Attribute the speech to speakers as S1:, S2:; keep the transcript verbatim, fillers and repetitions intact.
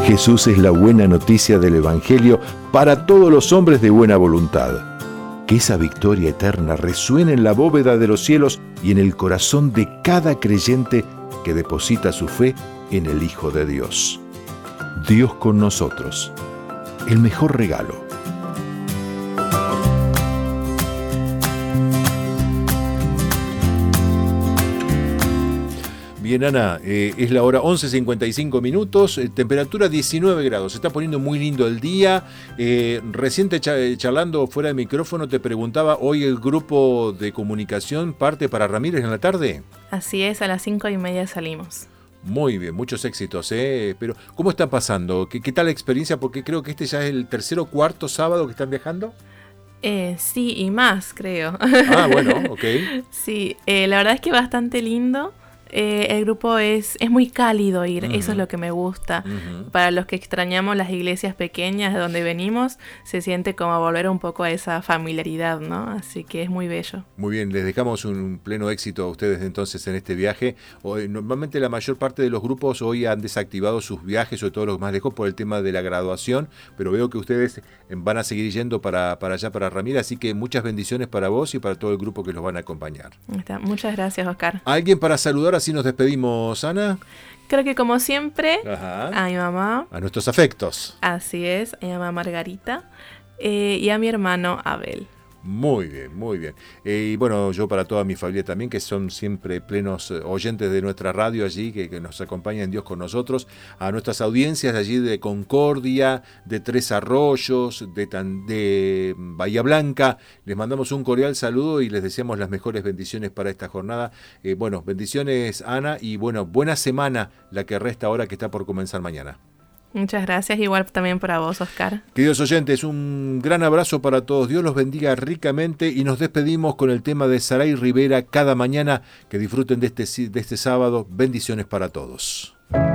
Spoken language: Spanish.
S1: Jesús es la buena noticia del Evangelio para todos los hombres de buena voluntad. Que esa victoria eterna resuene en la bóveda de los cielos y en el corazón de cada creyente que deposita su fe en el Hijo de Dios. Dios con nosotros, el mejor regalo. Bien, Ana, eh, es la hora once cincuenta y cinco minutos, eh, temperatura diecinueve grados, se está poniendo muy lindo el día. Eh, reciente cha- charlando fuera de micrófono te preguntaba, ¿hoy el grupo de comunicación parte para Ramírez en la tarde?
S2: Así es, a las cinco y media salimos.
S1: Muy bien, muchos éxitos, ¿eh? Pero, ¿cómo están pasando? ¿Qué, qué tal la experiencia? Porque creo que este ya es el tercer o cuarto sábado que están viajando.
S2: Eh, sí, y más, creo.
S1: Ah, bueno, ok.
S2: Sí, eh, la verdad es que bastante lindo. Eh, el grupo es, es muy cálido ir,
S1: Uh-huh.
S2: eso es lo que me gusta.
S1: Uh-huh.
S2: Para los que extrañamos las iglesias pequeñas de donde venimos, se siente como volver un poco a esa familiaridad, ¿no? Así que es muy bello.
S1: Muy bien, les dejamos un pleno éxito a ustedes entonces en este viaje. Hoy, normalmente la mayor parte de los grupos hoy han desactivado sus viajes, sobre todo los más lejos, por el tema de la graduación, pero veo que ustedes van a seguir yendo para, para allá, para Ramírez, así que muchas bendiciones para vos y para todo el grupo que los van a acompañar.
S2: Está. Muchas gracias, Oscar.
S1: ¿Alguien para saludar? Así nos despedimos, Ana.
S2: Creo que como siempre,
S1: Ajá.
S2: a mi mamá,
S1: A nuestros afectos.
S2: así es, a mi mamá Margarita, eh, y a mi hermano Abel.
S1: Muy bien, muy bien. Eh, y bueno, yo para toda mi familia también, que son siempre plenos eh, oyentes de nuestra radio allí, que, que nos acompañan Dios con nosotros, a nuestras audiencias allí de Concordia, de Tres Arroyos, de, Tan- de Bahía Blanca, les mandamos un cordial saludo y les deseamos las mejores bendiciones para esta jornada. Eh, bueno, bendiciones, Ana, y bueno, buena semana la que resta ahora, que está por comenzar mañana.
S2: Muchas gracias, igual también para vos, Oscar.
S1: Queridos oyentes, un gran abrazo para todos. Dios los bendiga ricamente y nos despedimos con el tema de Saray Rivera, Cada Mañana. Que disfruten de este, de este sábado. Bendiciones para todos.